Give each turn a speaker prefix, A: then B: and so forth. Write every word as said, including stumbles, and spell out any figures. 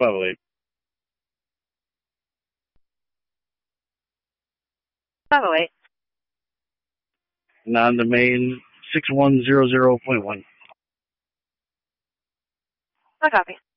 A: five oh eight.
B: five oh eight.
A: Non-domain six one zero zero point one.
B: I copy.